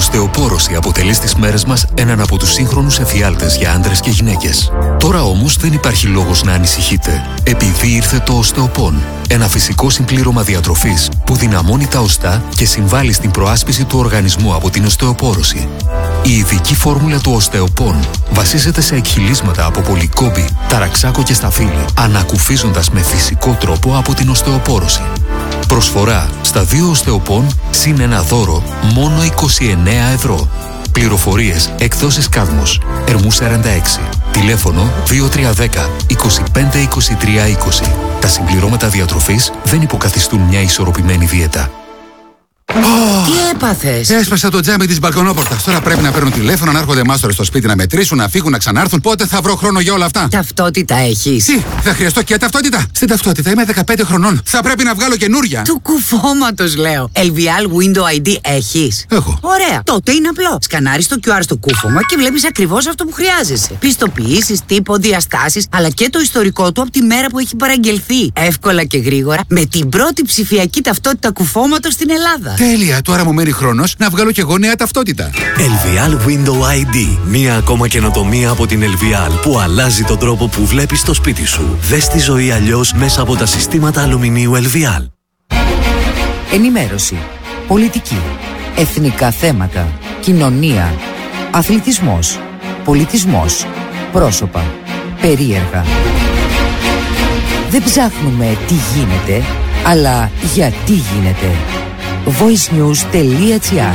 οστεοπόρωση αποτελεί στις μέρες μας έναν από τους σύγχρονους εφιάλτες για άντρες και γυναίκες. Τώρα όμως δεν υπάρχει λόγος να ανησυχείτε, επειδή ήρθε το Οστεοπόν. Ένα φυσικό συμπλήρωμα διατροφής που δυναμώνει τα οστά και συμβάλλει στην προάσπιση του οργανισμού από την οστεοπόρωση. Η ειδική φόρμουλα του Οστεοπόν βασίζεται σε εκχυλίσματα από πολυκόμπη, ταραξάκο και σταφύλι, ανακουφίζοντας με φυσικό τρόπο από την οστεοπόρωση. Προσφορά στα 2 Οστεοπόν συν ένα δώρο μόνο 29 ευρώ. Πληροφορίες εκδόσεις Κάδμος, Ερμού 46. Τηλέφωνο 2310 25 23 20. Τα συμπληρώματα διατροφής δεν υποκαθιστούν μια ισορροπημένη δίαιτα. Τι έπαθες? Έσπασα το τζάμι της μπαλκονόπορτας. Τώρα πρέπει να παίρνουν τηλέφωνο, να έρχονται μάστορες στο σπίτι να μετρήσουν, να φύγουν, να ξανάρθουν. Πότε θα βρω χρόνο για όλα αυτά? Ταυτότητα έχεις? Τι, θα χρειαστώ και ταυτότητα? Στην ταυτότητα είμαι 15 χρονών. Θα πρέπει να βγάλω καινούρια. Του κουφώματος λέω. LVL Window ID έχεις? Έχω. Ωραία. Τότε είναι απλό. Σκανάρεις το QR στο κούφωμα και βλέπεις ακριβώς αυτό που χρειάζεσαι. Πιστοποιήσεις, τύπο, διαστάσεις, αλλά και το ιστορικό του από τη μέρα που έχει παραγγελθεί. Εύκολα και γρήγορα με την πρώτη ψηφιακή ταυτότητα κουφώματος στην Ελλάδα. Τέλεια, τώρα μου μένει χρόνος να βγάλω κι εγώ νέα ταυτότητα. LVL Window ID. Μία ακόμα καινοτομία από την LVL που αλλάζει τον τρόπο που βλέπεις το σπίτι σου. Δες τη ζωή αλλιώς μέσα από τα συστήματα αλουμινίου LVL. Ενημέρωση, πολιτική, εθνικά θέματα, κοινωνία, αθλητισμός, πολιτισμός, πρόσωπα, περίεργα. Δεν ψάχνουμε τι γίνεται, αλλά γιατί γίνεται. voicenews.gr.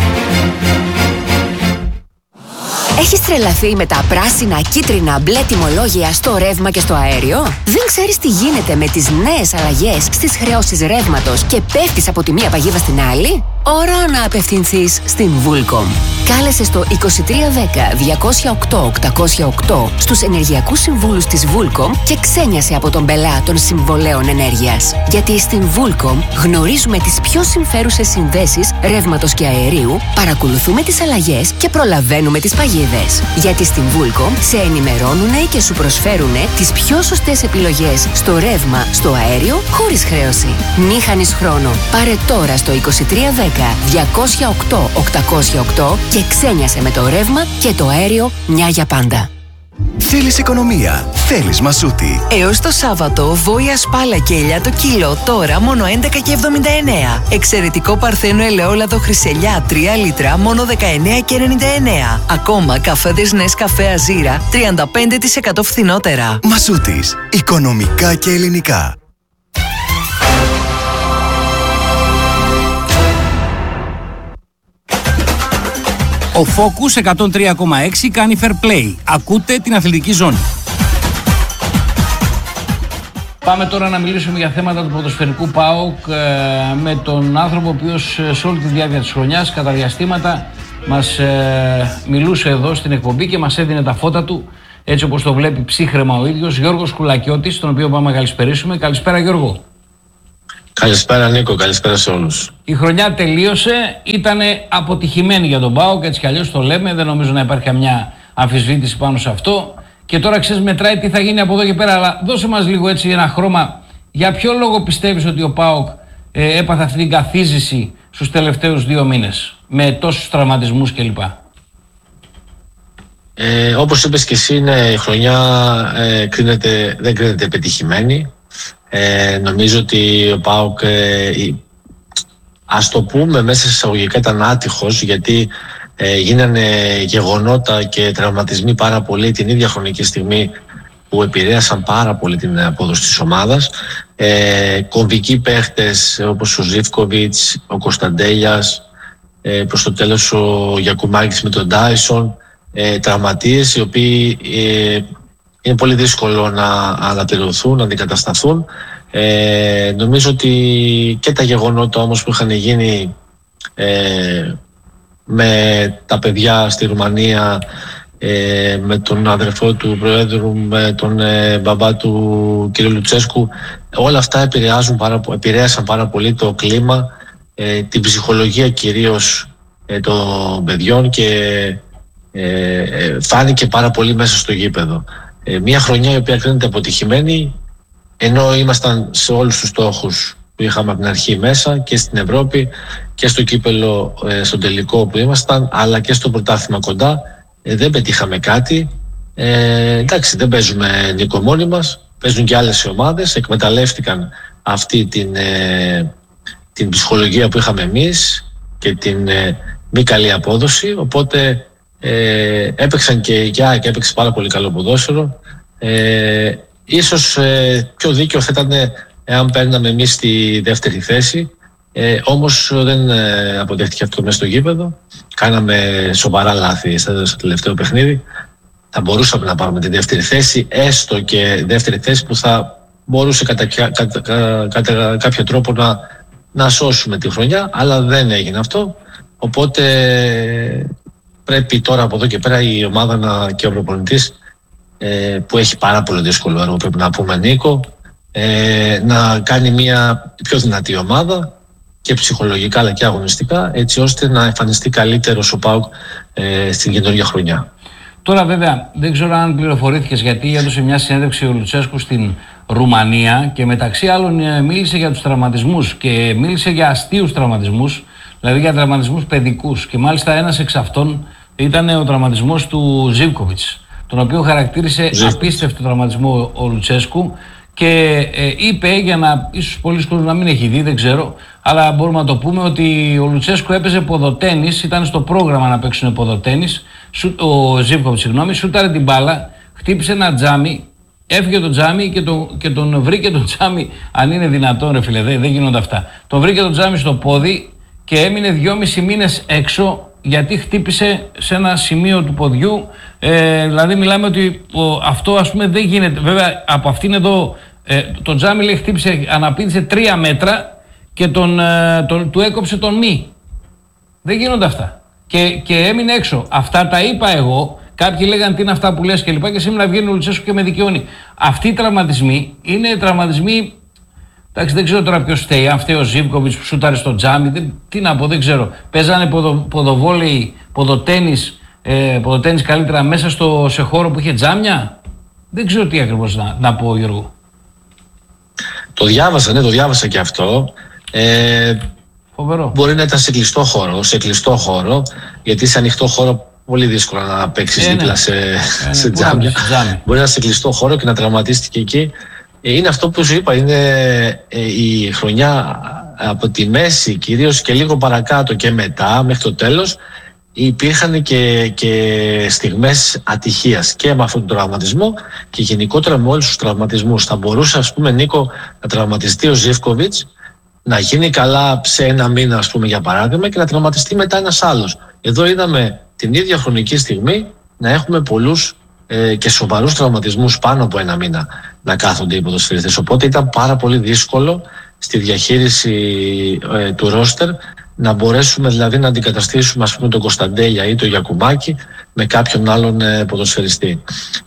Έχεις τρελαθεί με τα πράσινα, κίτρινα, μπλε τιμολόγια στο ρεύμα και στο αέριο? Δεν ξέρεις τι γίνεται με τις νέες αλλαγές στις χρεώσεις ρεύματος και πέφτεις από τη μία παγίδα στην άλλη? Ώρα να απευθυνθείς στην Vulcom. Κάλεσε στο 2310-208-808 στους ενεργειακούς συμβούλους της Vulcom και ξένιασε από τον πελά των συμβολέων ενέργειας. Γιατί στην Vulcom γνωρίζουμε τις πιο συμφέρουσες συνδέσεις ρεύματος και αερίου, παρακολουθούμε τις αλλαγές και προλαβαίνουμε τις παγίδες. Γιατί στην Vulcom σε ενημερώνουνε και σου προσφέρουνε τις πιο σωστές επιλογές στο ρεύμα, στο αέριο, χωρίς χρέωση. Μη χάνεις χρόνο. Πάρε τώρα στο 2310-208-808 και ξένιασε με το ρεύμα και το αέριο μια για πάντα. Θέλεις οικονομία, θέλεις Μασούτη. Έως το Σάββατο, βόηα σπάλα και ελιά το κιλό, τώρα μόνο 11,79. Εξαιρετικό παρθένο ελαιόλαδο χρυσελιά 3 λίτρα, μόνο 19,99. Ακόμα καφέδες Νεσκαφέ Αζίρα, 35% φθηνότερα. Μασούτης, οικονομικά και ελληνικά. Ο Focus 103,6 κάνει fair play. Ακούτε την αθλητική ζώνη. Πάμε τώρα να μιλήσουμε για θέματα του ποδοσφαιρικού ΠΑΟΚ με τον άνθρωπο ο οποίος σε όλη τη διάρκεια της χρονιάς κατά διαστήματα μας μιλούσε εδώ στην εκπομπή και μας έδινε τα φώτα του έτσι όπως το βλέπει ψύχραιμα ο ίδιος, Γιώργος Κουλακιώτης, τον οποίο πάμε να καλησπερίσουμε. Καλησπέρα Γιώργο. Καλησπέρα Νίκο, καλησπέρα σε όλους. Η χρονιά τελείωσε, ήταν αποτυχημένη για τον ΠΑΟΚ, έτσι κι αλλιώς το λέμε, δεν νομίζω να υπάρχει καμιά αμφισβήτηση πάνω σε αυτό. Και τώρα ξέρεις μετράει τι θα γίνει από εδώ και πέρα, αλλά δώσε μας λίγο έτσι ένα χρώμα. Για ποιο λόγο πιστεύεις ότι ο ΠΑΟΚ έπαθε αυτή την καθίζηση στους τελευταίους 2 μήνες, με τόσους τραυματισμούς κλπ? Όπως είπες και εσύ, η χρονιά δεν κρίνεται επιτυχημένη. Νομίζω ότι ο ΠΑΟΚ, ας το πούμε μέσα σε εισαγωγικά, ήταν άτυχος, γιατί γίνανε γεγονότα και τραυματισμοί πάρα πολύ την ίδια χρονική στιγμή που επηρέασαν πάρα πολύ την απόδοση της ομάδας. Κομβικοί παίχτες όπως ο Ζίβκοβιτς, ο Κωνσταντέλιας, προς το τέλος ο Γιακουμάκης με τον Ντάισον, τραυματίες οι οποίοι είναι πολύ δύσκολο να αναπληρωθούν, να αντικατασταθούν. Νομίζω ότι και τα γεγονότα όμως που είχαν γίνει με τα παιδιά στη Ρουμανία, με τον αδερφό του Προέδρου, με τον μπαμπά του κ. Λουτσέσκου, όλα αυτά επηρέασαν πάρα πολύ το κλίμα, την ψυχολογία κυρίως των παιδιών και φάνηκε πάρα πολύ μέσα στο γήπεδο. Μια χρονιά η οποία κρίνεται αποτυχημένη, ενώ ήμασταν σε όλους τους στόχους που είχαμε από την αρχή μέσα και στην Ευρώπη και στο κύπελο στον τελικό που ήμασταν, αλλά και στο πρωτάθλημα κοντά. Δεν πετύχαμε κάτι. Εντάξει, δεν παίζουμε νίκο μόνοι μας, παίζουν και άλλες ομάδες, εκμεταλλεύτηκαν αυτή την ψυχολογία που είχαμε εμείς και την μη καλή απόδοση, οπότε έπαιξαν και η ΑΕΚ έπαιξε πάρα πολύ καλό ποδόσφαιρο. Ίσως πιο δίκαιο θα ήταν εάν παίρναμε εμείς στη δεύτερη θέση, όμως δεν αποδέχτηκε αυτό μέσα στο γήπεδο. Κάναμε σοβαρά λάθη στο τελευταίο παιχνίδι. Θα μπορούσαμε να πάρουμε τη δεύτερη θέση, έστω και δεύτερη θέση που θα μπορούσε κατά κάποιο τρόπο να σώσουμε τη χρονιά, αλλά δεν έγινε αυτό. Οπότε πρέπει τώρα από εδώ και πέρα η ομάδα και ο προπονητής, που έχει πάρα πολύ δύσκολο έργο, πρέπει να πούμε, Νίκο, να κάνει μια πιο δυνατή ομάδα και ψυχολογικά αλλά και αγωνιστικά, έτσι ώστε να εμφανιστεί καλύτερος ο ΠΑΟΚ στην καινούργια χρονιά. Τώρα βέβαια δεν ξέρω αν πληροφορήθηκες, γιατί έδωσε μια συνέντευξη ο Λουτσέσκου στην Ρουμανία και μεταξύ άλλων μίλησε για τους τραυματισμούς και μίλησε για αστείους τραυματισμούς, δηλαδή για τραυματισμούς παιδικούς, και μάλιστα ένας εξ αυτών ήταν ο τραυματισμός του Ζίβκοβιτς, τον οποίο χαρακτήρισε απίστευτο τραυματισμό ο Λουτσέσκου και είπε, για να ίσως πολλοί κόσμοι να μην έχει δει, δεν ξέρω, αλλά μπορούμε να το πούμε, ότι ο Λουτσέσκου έπαιζε ποδοτένις, ήταν στο πρόγραμμα να παίξουν ποδοτένις, ο Ζίβκοβιτς, σούταρε την μπάλα, χτύπησε ένα τζάμι, έφυγε το τζάμι και τον βρήκε το τζάμι, αν είναι δυνατόν ρε φίλε, δεν γίνονται αυτά, τον βρήκε το τζάμι στο πόδι και έμεινε 2,5 μήνες έξω, γιατί χτύπησε σε ένα σημείο του ποδιού. Δηλαδή μιλάμε ότι αυτό ας πούμε δεν γίνεται. Βέβαια από αυτήν εδώ το τζάμι, λέει, χτύπησε, αναπήδησε 3 μέτρα και του έκοψε τον μη. Δεν γίνονται αυτά. Και έμεινε έξω. Αυτά τα είπα εγώ. Κάποιοι λέγανε τι είναι αυτά που λες και λοιπά, και σήμερα βγαίνει ο Λουτσέσκου και με δικαιώνει. Αυτοί οι τραυματισμοί είναι τραυματισμοί. Εντάξει, δεν ξέρω τώρα ποιος φταίει. Αν φταίει ο Ζίβκοβιτς που σούταρε στο τζάμι, τι να πω, δεν ξέρω. Παίζανε ποδοβόλεϊ, ποδοτένις καλύτερα μέσα σε χώρο που είχε τζάμια. Δεν ξέρω τι ακριβώς να πω, Γιώργο. Το διάβασα και αυτό. Φοβερό. Μπορεί να ήταν σε κλειστό χώρο, γιατί σε ανοιχτό χώρο πολύ δύσκολο να παίξεις δίπλα σε τζάμια. Μπορεί να είναι σε κλειστό χώρο και να τραυματίστηκε εκεί. Είναι αυτό που σου είπα, είναι η χρονιά από τη μέση κυρίως και λίγο παρακάτω και μετά μέχρι το τέλος υπήρχαν και στιγμές ατυχίας και με αυτόν τον τραυματισμό και γενικότερα με όλους τους τραυματισμούς. Θα μπορούσε, ας πούμε, Νίκο, να τραυματιστεί ο Ζίβκοβιτς, να γίνει καλά σε 1 μήνα, ας πούμε, για παράδειγμα, και να τραυματιστεί μετά ένας άλλος. Εδώ είδαμε την ίδια χρονική στιγμή να έχουμε πολλούς και σοβαρούς τραυματισμούς πάνω από 1 μήνα να κάθονται οι ποδοσφαιριστές. Οπότε ήταν πάρα πολύ δύσκολο στη διαχείριση του ρόστερ να μπορέσουμε δηλαδή να αντικαταστήσουμε, ας πούμε, τον Κωνσταντέλια ή τον Γιακουμάκη με κάποιον άλλον ποδοσφαιριστή.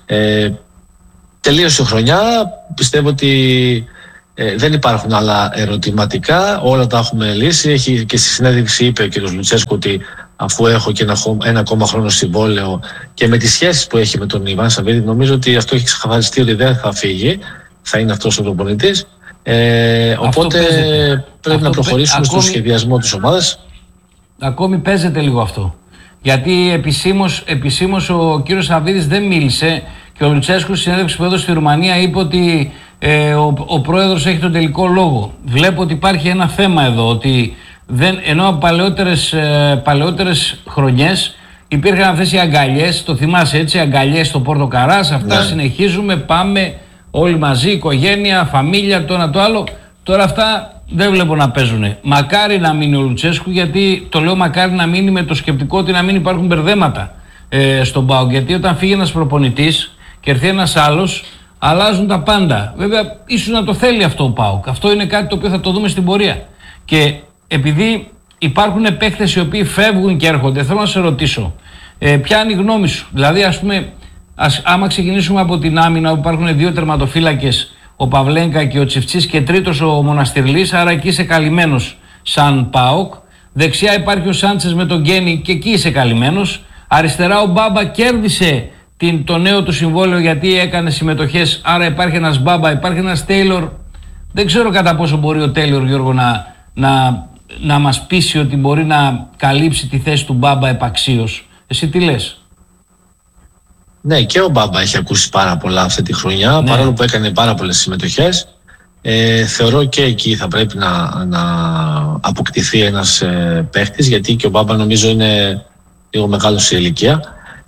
Τελείωσε η χρονιά. Πιστεύω ότι δεν υπάρχουν άλλα ερωτηματικά. Όλα τα έχουμε λύσει. Και στη συνέντευξη είπε ο κ. Λουτσέσκου ότι αφού έχω και ένα ακόμα χρόνο συμβόλαιο και με τις σχέσεις που έχει με τον Ιβάν Σαββίδη, νομίζω ότι αυτό έχει ξεκαθαριστεί ότι δεν θα φύγει, θα είναι αυτός ο προπονητής. Οπότε πρέπει να προχωρήσουμε στο σχεδιασμό της ομάδας. Ακόμη παίζεται λίγο αυτό. Γιατί επισήμως ο κύριος Σαββίδης δεν μίλησε και ο Λουτσέσκου στη συνέντευξη που έδωσε στη Ρουμανία είπε ότι ο πρόεδρος έχει τον τελικό λόγο. Βλέπω ότι υπάρχει ένα θέμα εδώ, ότι ενώ από παλαιότερες χρονιές υπήρχαν αυτές οι αγκαλιές, το θυμάσαι έτσι, αγκαλιές στο Πόρτο Καράς, αυτά συνεχίζουμε, πάμε όλοι μαζί, οικογένεια, φαμίλια, το ένα το άλλο. Τώρα αυτά δεν βλέπω να παίζουν. Μακάρι να μείνει ο Λουτσέσκου, γιατί το λέω μακάρι να μείνει με το σκεπτικό ότι να μην υπάρχουν μπερδέματα στον ΠΑΟΚ. Γιατί όταν φύγει ένας προπονητής και έρθει ένας άλλος, αλλάζουν τα πάντα. Βέβαια, ίσως να το θέλει αυτό ο ΠΑΟΚ. Αυτό είναι κάτι το οποίο θα το δούμε στην πορεία. Και επειδή υπάρχουν παίκτες οι οποίοι φεύγουν και έρχονται, θέλω να σε ρωτήσω, ποια είναι η γνώμη σου? Δηλαδή, ας πούμε, άμα ξεκινήσουμε από την άμυνα, όπου υπάρχουν 2 τερματοφύλακες, ο Παυλένκα και ο Τσιφτσής, και τρίτος ο Μοναστηρλής, άρα εκεί είσαι καλυμμένος σαν ΠΑΟΚ. Δεξιά υπάρχει ο Σάντσες με τον Γκένι και εκεί είσαι καλυμμένος. Αριστερά ο Μπάμπα κέρδισε το νέο του συμβόλαιο γιατί έκανε συμμετοχές, άρα υπάρχει ένας Μπάμπα, υπάρχει ένας Τέιλορ Δεν ξέρω κατά πόσο μπορεί ο Τέλειο, Γιώργο, να μας πείσει ότι μπορεί να καλύψει τη θέση του Μπάμπα επαξίως. Εσύ τι λες? Ναι, και ο Μπάμπα έχει ακούσει πάρα πολλά αυτή τη χρονιά, παρόλο που έκανε πάρα πολλές συμμετοχές. Θεωρώ και εκεί θα πρέπει να αποκτηθεί ένας παίχτης, γιατί και ο Μπάμπα νομίζω είναι λίγο μεγάλος σε ηλικία.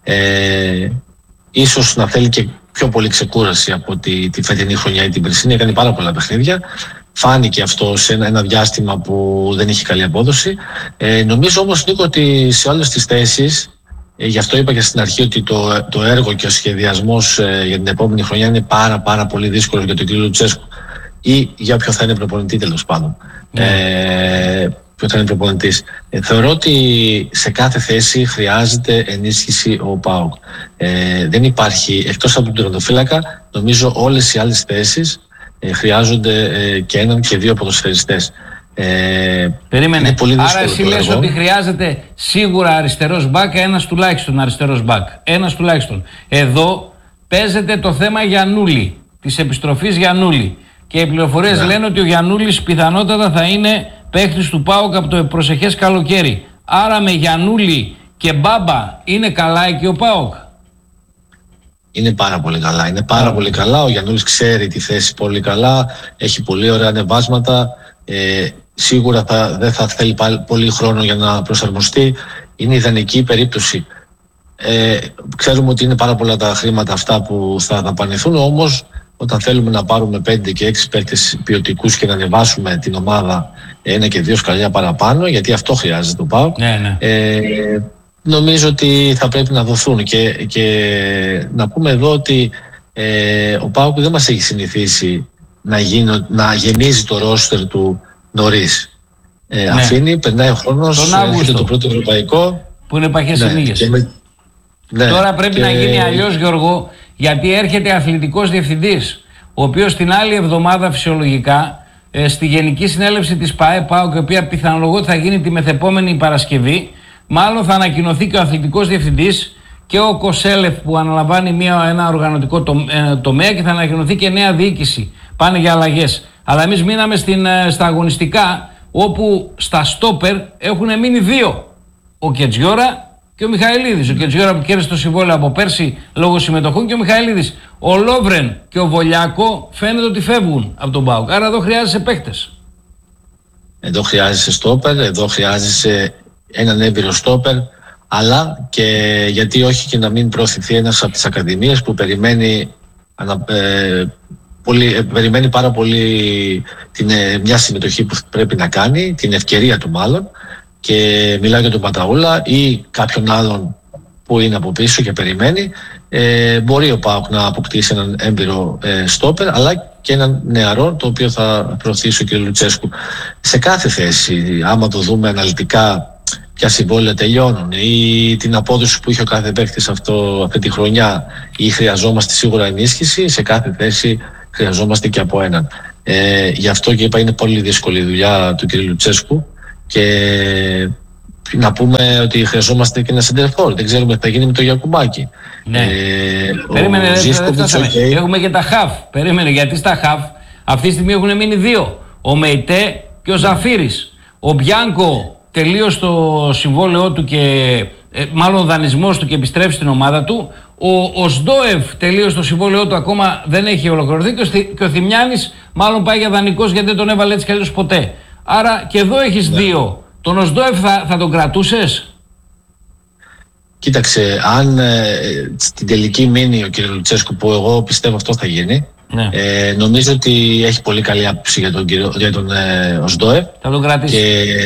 Ίσως να θέλει και πιο πολύ ξεκούραση από τη φετινή χρονιά ή την περσινή. Έκανε πάρα πολλά παιχνίδια. Φάνηκε αυτό σε ένα διάστημα που δεν είχε καλή απόδοση. Νομίζω όμως, Νίκο, ότι σε όλες τις θέσεις, γι' αυτό είπα και στην αρχή ότι το έργο και ο σχεδιασμός για την επόμενη χρονιά είναι πάρα πολύ δύσκολο για τον κύριο Λουτσέσκου ή για όποιο θα είναι προπονητή, τέλος πάντων. Ποιο θα είναι προπονητής. Θεωρώ ότι σε κάθε θέση χρειάζεται ενίσχυση ο ΠΑΟΚ. Δεν υπάρχει, εκτός από τον τερματοφύλακα, νομίζω όλες οι άλλες θέσεις χρειάζονται και έναν και δύο ποδοσφαιριστές. Περίμενε. Άρα εσύ λες ότι χρειάζεται σίγουρα αριστερός μπακ, ένας τουλάχιστον αριστερός μπακ. Ένας τουλάχιστον. Εδώ παίζεται το θέμα Γιαννούλη, της επιστροφής Γιαννούλη. Και οι πληροφορίες λένε ότι ο Γιαννούλης πιθανότατα θα είναι παίκτης του ΠΑΟΚ από το προσεχές καλοκαίρι. Άρα με Γιαννούλη και Μπάμπα είναι καλά εκεί ο ΠΑΟΚ? Είναι πάρα πολύ καλά. Είναι πάρα πολύ καλά. Ο Γιαννούλης ξέρει τη θέση πολύ καλά. Έχει πολύ ωραία ανεβάσματα. Σίγουρα δεν θα θέλει πολύ χρόνο για να προσαρμοστεί. Είναι ιδανική περίπτωση. Ξέρουμε ότι είναι πάρα πολλά τα χρήματα αυτά που θα δαπανηθούν, όμως όταν θέλουμε να πάρουμε 5 και 6 παίκτες ποιοτικούς και να ανεβάσουμε την ομάδα 1 και 2 σκαλιά παραπάνω, γιατί αυτό χρειάζεται το ΠΑΟΚ, νομίζω ότι θα πρέπει να δοθούν. Και να πούμε εδώ ότι ο ΠΑΟΚ δεν μας έχει συνηθίσει να γεμίζει το ρόστερ του νωρίς. Αφήνει, περνάει ο χρόνος, έρχεται το πρώτο ευρωπαϊκό που είναι παχές συνήθειες. Τώρα πρέπει να γίνει αλλιώς, Γιώργο, γιατί έρχεται αθλητικός διευθυντής, ο οποίος την άλλη εβδομάδα φυσιολογικά στη Γενική Συνέλευση της ΠΑΟΚ, η οποία πιθανολογώ ότι θα γίνει τη μεθεπόμενη Παρασκευή, μάλλον θα ανακοινωθεί και ο αθλητικός διευθυντής και ο Κοσέλεφ που αναλαμβάνει ένα οργανωτικό τομέα, και θα ανακοινωθεί και νέα διοίκηση. Πάνε για αλλαγές. Αλλά εμείς μείναμε στα αγωνιστικά, όπου στα στόπερ έχουν μείνει 2. Ο Κετζιόρα και ο Μιχαηλίδης. Ο Κετζιόρα που κέρδισε το συμβόλαιο από πέρσι λόγω συμμετοχών, και ο Μιχαηλίδης. Ο Λόβρεν και ο Βολιάκο φαίνεται ότι φεύγουν από τον ΠΑΟΚ. Άρα εδώ χρειάζεσαι παίκτες. Εδώ χρειάζεσαι στόπερ, εδώ χρειάζεσαι έναν έμπειρο στόπερ, αλλά και γιατί όχι και να μην προωθηθεί ένας από τις ακαδημίες που περιμένει πάρα πολύ μια συμμετοχή που πρέπει να κάνει, την ευκαιρία του μάλλον, και μιλάω για τον Παταούλα ή κάποιον άλλον που είναι από πίσω και περιμένει. Μπορεί ο ΠΑΟΚ να αποκτήσει έναν έμπειρο στόπερ, αλλά και έναν νεαρό, το οποίο θα προωθήσει ο κ. Λουτσέσκου. Σε κάθε θέση, άμα το δούμε αναλυτικά, ποια συμβόλαια τελειώνουν ή την απόδοση που είχε ο κάθε παίκτης αυτή τη χρονιά, ή χρειαζόμαστε σίγουρα ενίσχυση, σε κάθε θέση χρειαζόμαστε και από έναν. Γι' αυτό και είπα, είναι πολύ δύσκολη η δουλειά του κ. Λουτσέσκου, και να πούμε ότι χρειαζόμαστε και ένα σεντερφόρ. Δεν ξέρουμε τι θα γίνει με το Γιακουμπάκη. Περίμενε, έχουμε και τα χαφ. Περίμενε, γιατί στα χαφ αυτή τη στιγμή έχουν μείνει 2. Ο Μεϊτέ και ο Ζαφύρης. Ο Μπιάνκο τελείωσε το συμβόλαιό του και μάλλον ο δανεισμός του και επιστρέφει στην ομάδα του. Ο Σντόεφ τελείωσε το συμβόλαιό του, ακόμα δεν έχει ολοκληρωθεί, και ο Θημιάνης μάλλον πάει για δανεικός, γιατί δεν τον έβαλε έτσι κι αλλιώς ποτέ. Άρα και εδώ έχεις 2. Τον Οσντόεφ θα τον κρατούσες? Κοίταξε, αν στην τελική μείνει ο κ. Λουτσέσκου, που εγώ πιστεύω αυτό θα γίνει, νομίζω ότι έχει πολύ καλή άποψη για τον Οσντόεφ. Θα τον κρατήσει.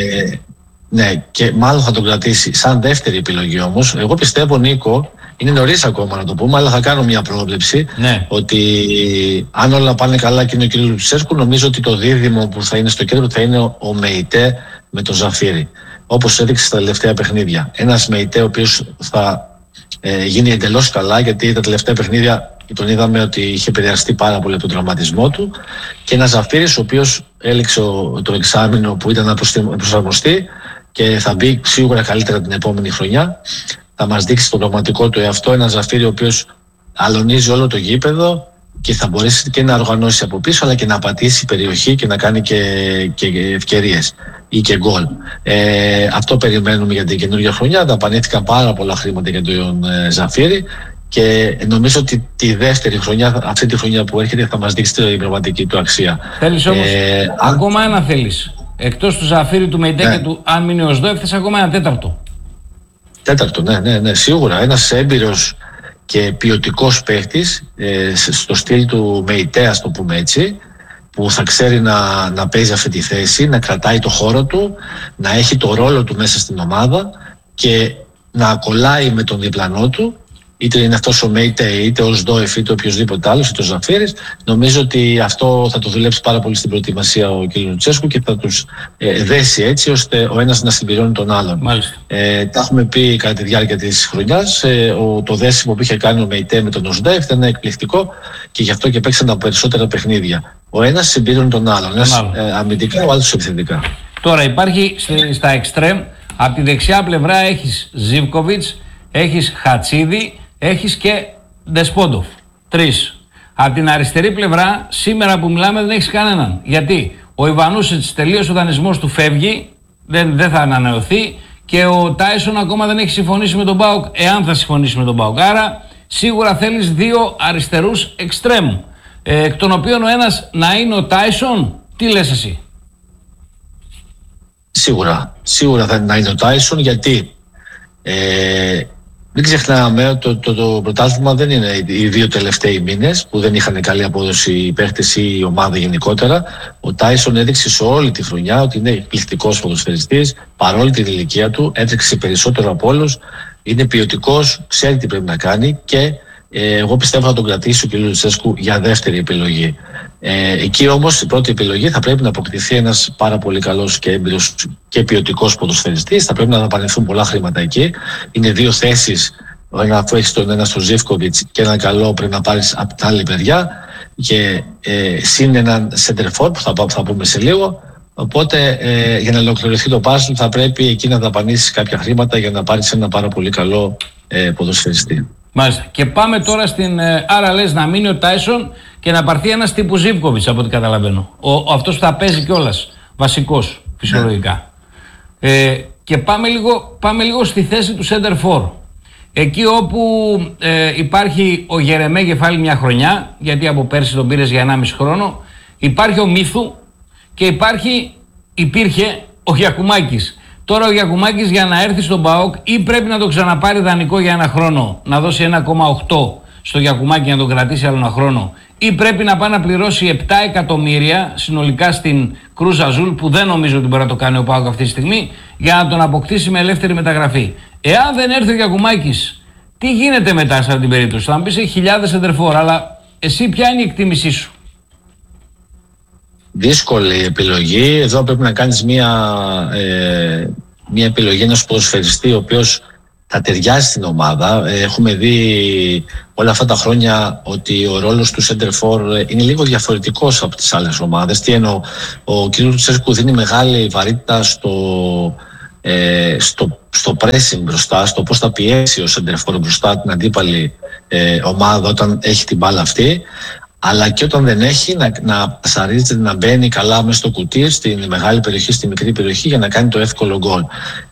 Και μάλλον θα τον κρατήσει σαν δεύτερη επιλογή όμως. Εγώ πιστεύω, Νίκο, είναι νωρίς ακόμα να το πούμε, αλλά θα κάνω μια πρόβλεψη, ότι αν όλα πάνε καλά και είναι ο κ. Λουτσέσκου, νομίζω ότι το δίδυμο που θα είναι στο κέντρο θα είναι ο Μεϊτέ με τον Ζαφύρη, όπως έδειξε στα τελευταία παιχνίδια. Ένας Μεϊτέ ο οποίος θα γίνει εντελώς καλά, γιατί τα τελευταία παιχνίδια τον είδαμε ότι είχε επηρεαστεί πάρα πολύ από τον τραυματισμό του, και ένας Ζαφύρης ο οποίος έληξε το εξάμηνο που ήταν να προσαρμοστεί και θα μπει σίγουρα καλύτερα την επόμενη χρονιά. Θα μας δείξει τον πραγματικό του εαυτό, ένα Ζαφύρη ο οποίος αλωνίζει όλο το γήπεδο, και θα μπορέσει και να οργανώσει από πίσω, αλλά και να πατήσει περιοχή και να κάνει και ευκαιρίες ή και γκολ. Αυτό περιμένουμε για την καινούργια χρονιά. Δαπανήθηκαν πάρα πολλά χρήματα για τον Ζαφύρη και νομίζω ότι τη δεύτερη χρονιά, αυτή τη χρονιά που έρχεται, θα μας δείξει την πραγματική του αξία. Θέλεις όμως ακόμα ένα θέλεις. Εκτός του Ζαφύρη, του Μεϊτέ και του, αν μείνει ο Σδόεφ, θες ακόμα ένα τέταρτο. Τέταρτο, ναι, σίγουρα. Ένας έμπειρος και ποιοτικός παίχτης, στο στυλ του Μεϊτέ, ας το πούμε έτσι, που θα ξέρει να παίζει αυτή τη θέση, να κρατάει το χώρο του, να έχει το ρόλο του μέσα στην ομάδα και να κολλάει με τον διπλανό του, είτε είναι αυτός ο Μεϊτέ, είτε ο Σδόεφ, είτε οποιοδήποτε άλλος, είτε ο Ζαφύρης. Νομίζω ότι αυτό θα το δουλέψει πάρα πολύ στην προετοιμασία ο κ. Λουτσέσκου και θα τους δέσει έτσι ώστε ο ένας να συμπληρώνει τον άλλον. Τα έχουμε πει κατά τη διάρκεια της χρονιάς. Το δέσιμο που είχε κάνει ο Μεϊτέ με τον Σδόεφ ήταν εκπληκτικό και γι' αυτό και παίξαν τα περισσότερα παιχνίδια. Ο ένας συμπληρώνει τον άλλον. Ένας αμυντικά, ο άλλος επιθετικά. Τώρα υπάρχει στα εξτρέμ, από τη δεξιά πλευρά έχεις Ζίβκοβιτς, έχεις Χατσίδη, έχεις και Ντεσπόντοφ. 3. Από την αριστερή πλευρά, σήμερα που μιλάμε, δεν έχεις κανέναν. Γιατί ο Ιβανούσιτς τελείωσε ο δανεισμός του, φεύγει, δεν θα ανανεωθεί και ο Τάισον ακόμα δεν έχει συμφωνήσει με τον ΠΑΟΚ, εάν θα συμφωνήσει με τον ΠΑΟΚ. Άρα σίγουρα θέλεις 2 αριστερούς εξτρέμ, εκ των οποίων ο ένας να είναι ο Τάισον. Τι λες εσύ? Σίγουρα θα είναι ο Τάισον, γιατί μην ξεχνάμε ότι το πρωτάθλημα δεν είναι οι 2 τελευταίοι μήνες που δεν είχαν καλή απόδοση οι παίχτες ή η ομάδα γενικότερα. Ο Τάισον έδειξε σε όλη τη χρονιά ότι είναι εκπληκτικός ποδοσφαιριστής, παρόλη την ηλικία του, έτρεξε περισσότερο από όλους, είναι ποιοτικός, ξέρει τι πρέπει να κάνει και εγώ πιστεύω θα τον κρατήσει ο κ. Λουτσέσκου για δεύτερη επιλογή. Εκεί όμως η πρώτη επιλογή θα πρέπει να αποκτηθεί ένας πάρα πολύ καλός και έμπειρος και ποιοτικός ποδοσφαιριστής. Θα πρέπει να δαπανηθούν πολλά χρήματα εκεί. Είναι 2 θέσεις, αφού έχεις τον ένα στο Ζίβκοβιτς και ένα καλό πρέπει να πάρεις από την άλλη μεριά και συν έναν σεντερφόρ που θα πούμε σε λίγο. Οπότε για να ολοκληρωθεί το πάζλ θα πρέπει εκεί να δαπανήσεις κάποια χρήματα για να πάρεις ένα πάρα πολύ καλό ποδοσφαιριστή. Μάλιστα. Και πάμε τώρα στην. Άρα λες να μείνει ο Τάισον και να πάρθει ένας τύπου Ζίβκοβιτς, από ό,τι καταλαβαίνω. Αυτός που θα παίζει κιόλας. Βασικός, φυσιολογικά. Και πάμε λίγο στη θέση του center for. Εκεί όπου υπάρχει ο Γερεμέγεφ άλλη μια χρονιά, γιατί από πέρσι τον πήρες για 1,5 χρόνο. Υπάρχει ο Μίθου και υπήρχε ο Γιακουμάκης. Τώρα ο Γιακουμάκης για να έρθει στον ΠΑΟΚ ή πρέπει να το ξαναπάρει δανεικό για 1 χρόνο, να δώσει 1,8 στο Γιακουμάκη να τον κρατήσει άλλο 1 χρόνο, ή πρέπει να πάει να πληρώσει 7 εκατομμύρια συνολικά στην Κρούζ Αζούλ, που δεν νομίζω ότι μπορεί να το κάνει ο ΠΑΟΚ αυτή τη στιγμή, για να τον αποκτήσει με ελεύθερη μεταγραφή. Εάν δεν έρθει ο Γιακουμάκης, τι γίνεται μετά σε αυτή την περίπτωση? Θα μου πεις έχει χιλιάδες εντερφόρ, αλλά εσύ ποια είναι η εκτίμησή σου? Δύσκολη επιλογή. Εδώ πρέπει να κάνεις μια επιλογή ενός ποδοσφαιριστή ο οποίος θα ταιριάζει στην ομάδα. Έχουμε δει όλα αυτά τα χρόνια ότι ο ρόλος του center for είναι λίγο διαφορετικός από τις άλλες ομάδες. Τι εννοώ? Ο κ. Λουτσέσκου δίνει μεγάλη βαρύτητα στο pressing μπροστά, στο πώς θα πιέσει ο center for μπροστά την αντίπαλη ομάδα όταν έχει την μπάλα αυτή. Αλλά και όταν δεν έχει, να πασαρίζεται, να μπαίνει καλά μέσα στο κουτί, στην μεγάλη περιοχή, στη μικρή περιοχή, για να κάνει το εύκολο γκολ.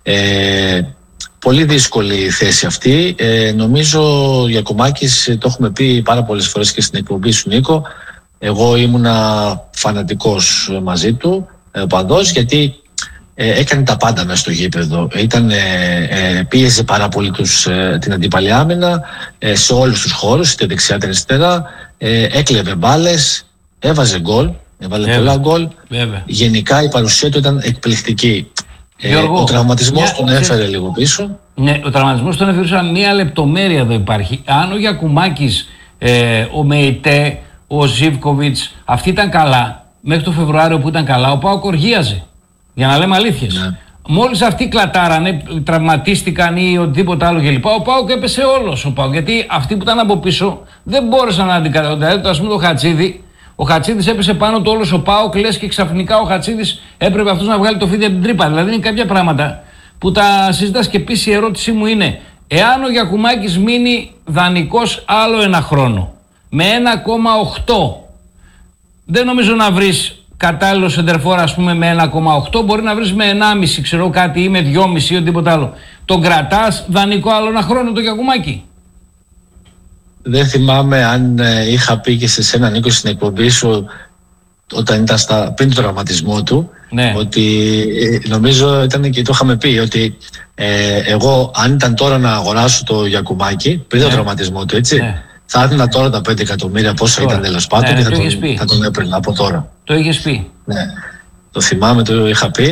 Πολύ δύσκολη η θέση αυτή. Νομίζω ο Γιακουμάκης, το έχουμε πει πάρα πολλές φορές και στην εκπομπή σου, Νίκο, εγώ ήμουνα φανατικός μαζί του, παντός, γιατί έκανε τα πάντα μέσα στο γήπεδο. Πίεζε πάρα πολύ την αντίπαλη άμυνα σε όλους τους χώρους, είτε δεξιά είτε αριστερά. Έκλεβε μπάλες, έβαζε γκολ, έβαλε πολλά γκολ. Γενικά η παρουσία του ήταν εκπληκτική. Ο τραυματισμός τον έφερε λίγο πίσω. Ναι, ο τραυματισμός τον έφερε πίσω. Μία λεπτομέρεια εδώ υπάρχει. Αν ο Γιακουμάκης, ο Μεϊτέ, ο Ζίβκοβιτς, αυτοί ήταν καλά, μέχρι το Φεβρουάριο που ήταν καλά, ο ΠΑΟΚ οργίαζε. Για να λέμε αλήθειες. Ναι. Μόλις αυτοί κλατάρανε, τραυματίστηκαν ή οτιδήποτε άλλο κλπ. Ο ΠΑΟΚ έπεσε όλος ο ΠΑΟΚ. Γιατί αυτοί που ήταν από πίσω δεν μπόρεσαν να αντικαταστήσουν. Δηλαδή, ας πούμε, το Χατσίδη. Ο Χατσίδης έπεσε πάνω του όλος ο ΠΑΟΚ, λες και ξαφνικά ο Χατσίδης έπρεπε αυτός να βγάλει το φίδι από την τρύπα. Δηλαδή, είναι κάποια πράγματα που τα συζητάς και επίσης η ερώτησή μου είναι, εάν ο Γιακουμάκης μείνει δανεικός άλλο 1 χρόνο, με 1,8. Δεν νομίζω να βρεις κατάλληλο σεντερφόρ, ας πούμε, με 1,8. Μπορεί να βρεις με 1,5, ξέρω κάτι, ή με 2,5 ή τίποτα άλλο. Τον κρατάς δανεικό άλλο ένα χρόνο το Γιακουμάκη? Δεν θυμάμαι αν είχα πει και σε σένα, Νίκο, στην εκπομπή σου, όταν ήταν πριν τον τραυματισμό του, ναι, ότι νομίζω ήταν και το είχαμε πει, ότι εγώ αν ήταν τώρα να αγοράσω το Γιακουμάκη πριν τον τραυματισμό του, έτσι, θα έδινα τώρα τα 5 εκατομμύρια, πόσο ήταν τέλος πάντων, και θα τον έπαιρνα από τώρα. Το είχες πει. Ναι, το θυμάμαι, το είχα πει.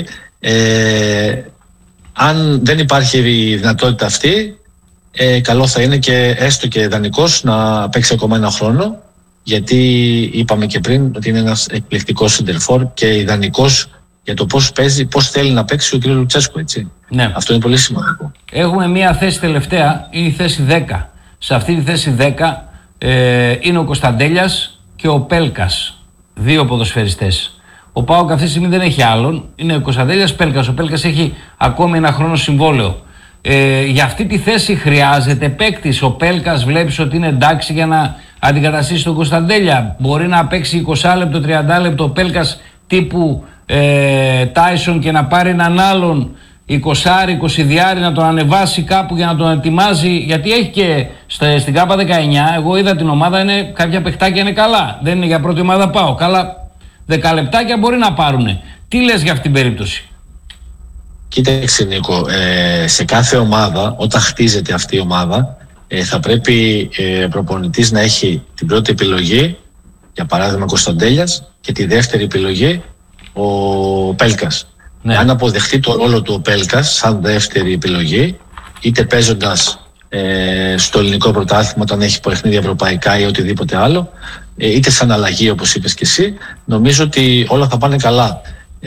Αν δεν υπάρχει η δυνατότητα αυτή, καλό θα είναι και έστω και δανεικός να παίξει ακόμα ένα χρόνο, γιατί είπαμε και πριν ότι είναι ένας εκπληκτικός σεντερφόρ και ιδανικός για το πώς παίζει, πώς θέλει να παίξει ο κ. Λουτσέσκου, έτσι. Ναι. Αυτό είναι πολύ σημαντικό. Έχουμε μία θέση τελευταία, είναι η θέση 10. Σε αυτή τη θέση 10 είναι ο Κωνσταντέλιας και ο Πέλκας, δύο ποδοσφαιριστές. Ο ΠΑΟΚ αυτή τη στιγμή δεν έχει άλλον, είναι ο Κωνσταντέλιας, Πέλκας. Ο Πέλκας έχει ακόμη ένα χρόνο συμβόλαιο. Για αυτή τη θέση χρειάζεται παίκτης. Ο Πέλκας βλέπεις ότι είναι εντάξει για να αντικαταστήσει τον Κωνσταντέλια? Μπορεί να παίξει 20 λεπτό, 30 λεπτό ο Πέλκας τύπου Τάισον και να πάρει έναν άλλον 20-20 να τον ανεβάσει κάπου για να τον ετοιμάζει, γιατί έχει και στην ΚΑΠΑ 19, εγώ είδα την ομάδα, είναι, κάποια παιχτάκια είναι καλά, δεν είναι για πρώτη ομάδα ΠΑΟΚ, αλλά 10 λεπτάκια μπορεί να πάρουνε. Τι λες για αυτήν την περίπτωση? Κοίταξε, Νίκο, σε κάθε ομάδα, όταν χτίζεται αυτή η ομάδα, θα πρέπει προπονητής να έχει την πρώτη επιλογή, για παράδειγμα Κωνσταντέλιας, και τη δεύτερη επιλογή ο Πέλκας. Ναι. Αν αποδεχτεί το ρόλο του ο Πέλκας σαν δεύτερη επιλογή, είτε παίζοντας στο ελληνικό πρωτάθλημα όταν έχει παιχνίδια ευρωπαϊκά ή οτιδήποτε άλλο, είτε σαν αλλαγή όπως είπες και εσύ, νομίζω ότι όλα θα πάνε καλά.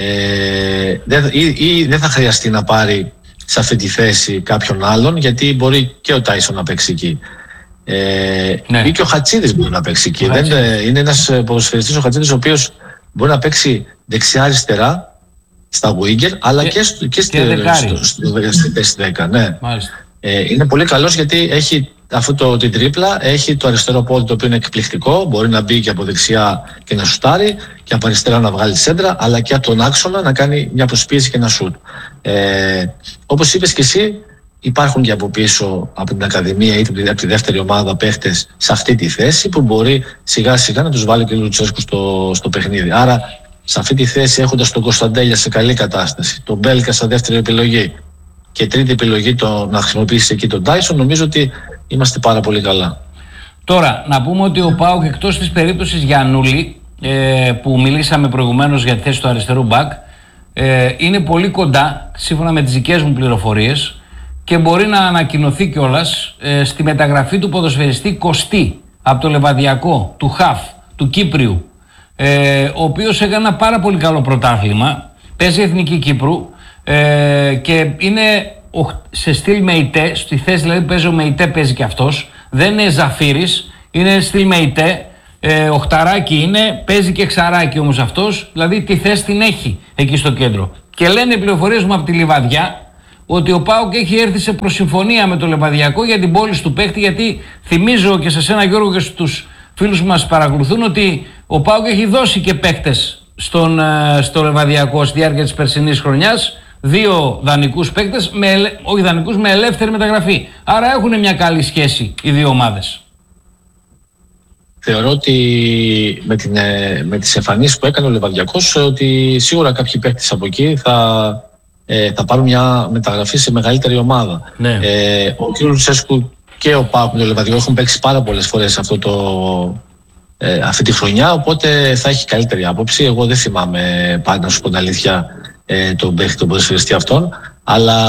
Ή δεν θα χρειαστεί να πάρει σε αυτή τη θέση κάποιον άλλον, γιατί μπορεί και ο Τάισον να παίξει εκεί. Ναι. Ή και ο Χατσίδης μπορεί να παίξει εκεί. Είναι ένας ποδοσφαιριστής ο Χατσίδης, ο οποίος μπορεί να παίξει δεξιά-αριστερά στα winger, αλλά και στη θέση 10. Ναι. Είναι πολύ καλός, γιατί έχει την τρίπλα, έχει το αριστερό πόδι το οποίο είναι εκπληκτικό, μπορεί να μπει και από δεξιά και να σουτάρει, και από αριστερά να βγάλει σέντρα, αλλά και από τον άξονα να κάνει μια προσπίεση και ένα σουτ. Όπως είπες και εσύ, υπάρχουν και από πίσω από την Ακαδημία ή από τη δεύτερη ομάδα παίχτες σε αυτή τη θέση που μπορεί σιγά σιγά να τους βάλει και ο Λουτσέσκου στο παιχνίδι. Άρα σε αυτή τη θέση, έχοντας τον Κωνσταντέλια σε καλή κατάσταση, τον Μπέλκα σαν δεύτερη επιλογή και τρίτη επιλογή να χρησιμοποιήσει εκεί τον Τάισον, νομίζω ότι είμαστε πάρα πολύ καλά. Τώρα, να πούμε ότι ο ΠΑΟΚ, εκτός της περίπτωσης Γιαννούλη, που μιλήσαμε προηγουμένως για τη θέση του αριστερού μπακ, είναι πολύ κοντά, σύμφωνα με τις δικές μου πληροφορίες, και μπορεί να ανακοινωθεί κιόλας στη μεταγραφή του ποδοσφαιριστή Κωστή από το Λεβαδιακό, του ΧΑΦ, του Κύπριου, ο οποίος έκανε ένα πάρα πολύ καλό πρωτάθλημα, παίζει Εθνική Κύπρου και είναι σε στυλ Μεϊτέ, στη θέση δηλαδή παίζει ο Μεϊτέ, παίζει και αυτός, δεν είναι Ζαφύρης, είναι στυλ Μεϊτέ, οχταράκι είναι, παίζει και εξαράκι όμως αυτός, δηλαδή τη θέση την έχει εκεί στο κέντρο. Και λένε οι πληροφορίες μου από τη Λιβαδιά ότι ο ΠΑΟΚ έχει έρθει σε προσυμφωνία με το Λεβαδιακό για την πώληση του παίχτη, γιατί θυμίζω και σε σένα, Γιώργο, και στους φίλους που μας παρακολουθούν, ότι ο ΠΑΟΚ έχει δώσει και παίκτες στο Λεβαδιακό στη διάρκεια της περσινής χρονιάς, 2 δανεικούς παίκτες, όχι δανεικούς, με ελεύθερη μεταγραφή. Άρα έχουν μια καλή σχέση οι δύο ομάδες. Θεωρώ ότι με τις εμφανίσεις που έκανε ο Λεβαδιακός, ότι σίγουρα κάποιοι παίκτες από εκεί θα πάρουν μια μεταγραφή σε μεγαλύτερη ομάδα. Ναι. Ο κ. Λουτσέσκου και ο ΠΑΟΚ με το Λεβαδιακό έχουν παίξει πάρα πολλές φορές αυτή τη χρονιά, οπότε θα έχει καλύτερη άποψη. Εγώ δεν θυμάμαι πάντα, να σου πω την αλήθεια, τον ποδοσφαιριστή αυτόν, αλλά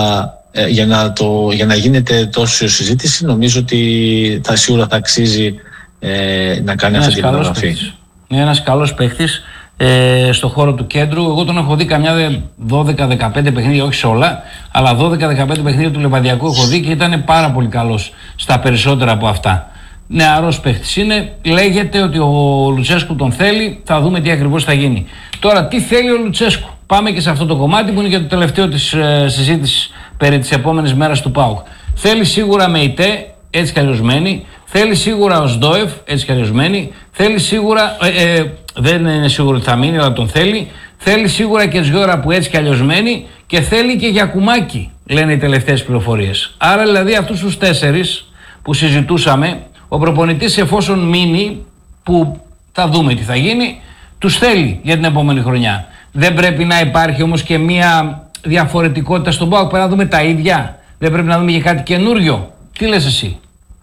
για να γίνεται τόσο συζήτηση, νομίζω ότι σίγουρα θα αξίζει να κάνει αυτή τη μεταγραφή. Είναι ένας καλός παίχτης στο χώρο του κέντρου. Εγώ τον έχω δει καμιά 12-15 παιχνίδια, όχι σε όλα, αλλά 12-15 παιχνίδια του Λεβαδιακού έχω δει και ήταν πάρα πολύ καλός στα περισσότερα από αυτά. Νεαρός παίχτης είναι, λέγεται ότι ο Λουτσέσκου τον θέλει, θα δούμε τι ακριβώς θα γίνει. Τώρα, τι θέλει ο Λουτσέσκου? Πάμε και σε αυτό το κομμάτι που είναι και το τελευταίο της συζήτησης περί της επόμενης μέρας του ΠΑΟΚ. Θέλει σίγουρα Μεϊτέ, έτσι κι αλλιώς μένει. Θέλει σίγουρα ο Σντόεφ, έτσι κι αλλιώς μένει. Θέλει σίγουρα, δεν είναι σίγουρο ότι θα μείνει, αλλά τον θέλει. Θέλει σίγουρα και Τζιώρα που έτσι κι αλλιώς μένει. Και θέλει και Γιακουμάκη, λένε οι τελευταίες πληροφορίες. Άρα δηλαδή αυτούς τους 4 που συζητούσαμε, ο προπονητής εφόσον μείνει, που θα δούμε τι θα γίνει, τους θέλει για την επόμενη χρονιά. Δεν πρέπει να υπάρχει όμως και μια διαφορετικότητα στον ΠΑΟΚ, πρέπει να δούμε τα ίδια. Δεν πρέπει να δούμε και κάτι καινούριο. Τι λες εσύ?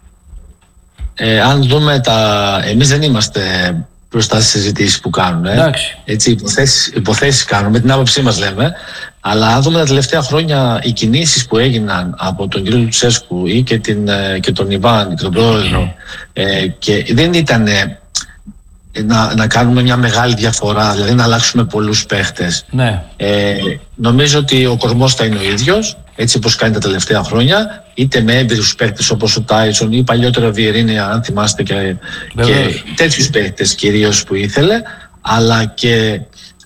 Αν δούμε εμείς δεν είμαστε μπροστά στις συζητήσεις που κάνουν. Έτσι, υποθέσεις κάνουμε, με την άποψή μας λέμε. Αλλά αν δούμε τα τελευταία χρόνια οι κινήσεις που έγιναν από τον κύριο Λουτσέσκου ή και τον Ιβάν και τον πρόεδρο, και δεν ήταν να κάνουμε μια μεγάλη διαφορά, δηλαδή να αλλάξουμε πολλούς παίχτες. Ναι. Νομίζω ότι ο κορμός θα είναι ο ίδιος, έτσι όπως κάνει τα τελευταία χρόνια, είτε με έμπειρους παίχτες όπως ο Τάισον ή παλιότερα ο Βιερίνια, αν θυμάστε, και τέτοιους παίχτες κυρίως που ήθελε, αλλά και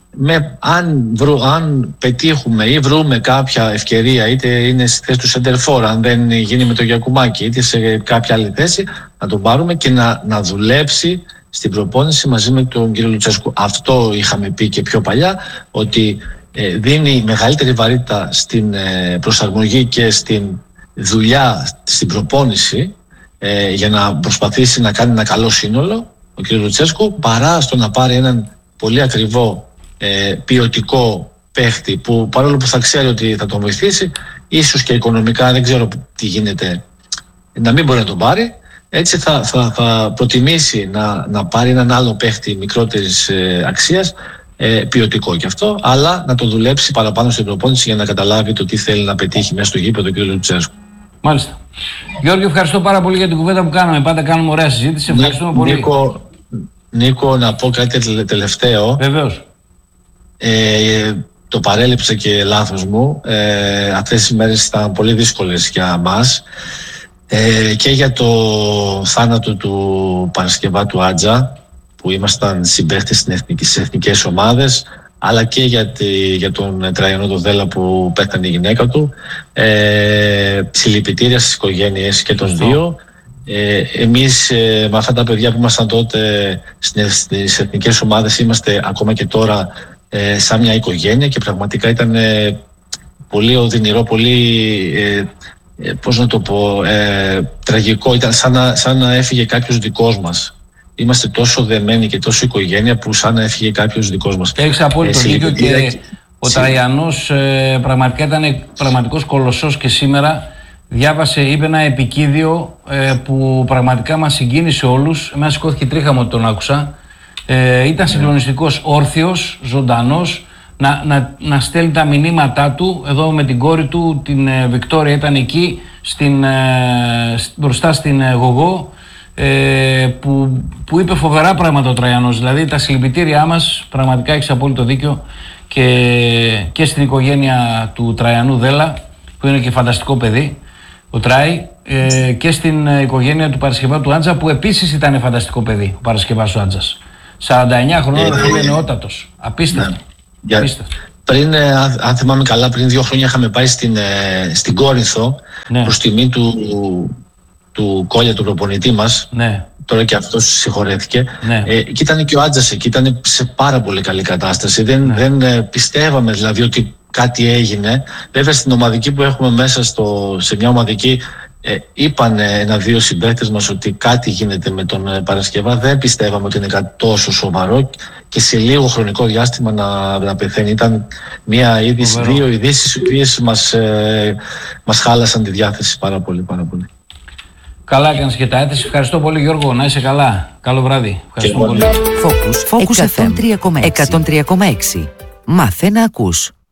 αν πετύχουμε ή βρούμε κάποια ευκαιρία, είτε είναι στη θέση του σεντερφόρ, αν δεν γίνει με το Γιακουμάκη, είτε σε κάποια άλλη θέση, να τον πάρουμε και να δουλέψει στην προπόνηση μαζί με τον κύριο Λουτσέσκου. Αυτό είχαμε πει και πιο παλιά, ότι δίνει μεγαλύτερη βαρύτητα στην προσαρμογή και στην δουλειά, στην προπόνηση, για να προσπαθήσει να κάνει ένα καλό σύνολο ο κύριο Λουτσέσκου, παρά στο να πάρει έναν πολύ ακριβό ποιοτικό παίχτη, που παρόλο που θα ξέρει ότι θα τον βοηθήσει, ίσως και οικονομικά, δεν ξέρω τι γίνεται, να μην μπορεί να τον πάρει. Έτσι θα προτιμήσει να πάρει έναν άλλο παίχτη μικρότερης αξίας, ποιοτικό κι αυτό, αλλά να το δουλέψει παραπάνω στην προπόνηση για να καταλάβει το τι θέλει να πετύχει μέσα στο γήπεδο του κ. Λουτσέσκου. Μάλιστα. Γιώργο, ευχαριστώ πάρα πολύ για την κουβέντα που κάναμε. Πάντα κάνουμε ωραία συζήτηση. Ευχαριστούμε πολύ. Νίκο, να πω κάτι τελευταίο. Βεβαίως. Το παρέλειψα και λάθος μου. Αυτές οι μέρες ήταν πολύ δύσκολες για μας. Και για το θάνατο του Παρασκευάτου Άτζα, που ήμασταν συμπαίχτες στις εθνικές ομάδες, αλλά και για τον Τραϊανό Δοδέλα που πέθανε η γυναίκα του. Συλληπιτήρια στις οικογένειες και των δύο. Εμείς με αυτά τα παιδιά που ήμασταν τότε στις εθνικές ομάδες, είμαστε ακόμα και τώρα σαν μια οικογένεια, και πραγματικά ήταν πολύ οδυνηρό, πολύ πώς να το πω, τραγικό. Ήταν σαν να έφυγε κάποιος δικός μας. Είμαστε τόσο δεμένοι και τόσο οικογένεια, που σαν να έφυγε κάποιος δικός μας. Έχεις απόλυτο δίκιο, και ο Τραϊανός πραγματικά ήταν πραγματικός κολοσσός, και σήμερα είπε ένα επικίδιο που πραγματικά μας συγκίνησε όλους. Εμένα σηκώθηκε τρίχα μου ότι τον άκουσα. Ήταν συγκλονιστικός, όρθιος, ζωντανός, να στέλνει τα μηνύματά του. Εδώ με την κόρη του, την Βικτόρια, ήταν εκεί μπροστά στην Γογό, που είπε φοβερά πράγματα ο Τραϊανός. Δηλαδή τα συλληπιτήριά μας, πραγματικά έχεις απόλυτο δίκιο, και στην οικογένεια του Τραϊανού Δέλα, που είναι και φανταστικό παιδί, ο Τράι, και στην οικογένεια του Παρασκευάτου Άντζα, που επίσης ήταν φανταστικό παιδί, ο Παρασκευάς ο Άντζας. 49 χρονών, είναι νεότατος. Απίστευτο. Πριν, αν θυμάμαι καλά, πριν 2 χρόνια είχαμε πάει στην Κόρινθο, προς τιμή του Κόλια, του προπονητή μας. Ναι. Τώρα και αυτός συγχωρέθηκε. Ναι. Και ήταν και ο Άντζας εκεί, ήταν σε πάρα πολύ καλή κατάσταση. Δεν πιστεύαμε δηλαδή ότι κάτι έγινε. Βέβαια στην ομαδική που έχουμε μέσα σε μια ομαδική, είπαν 1-2 συμπαίκτες μας ότι κάτι γίνεται με τον Παρασκευά. Δεν πιστεύαμε ότι είναι κάτι τόσο σοβαρό, και σε λίγο χρονικό διάστημα να πεθαίνει. Ήταν μια είδηση, 2 ειδήσεις οι οποίες μας χάλασαν τη διάθεση πάρα πολύ, πάρα πολύ. Καλά έκανες και τα έθεσες. Ευχαριστώ πολύ, Γιώργο. Να είσαι καλά. Καλό βράδυ. Ευχαριστώ πολύ. Focus FM 103,6. Μάθε να ακούς.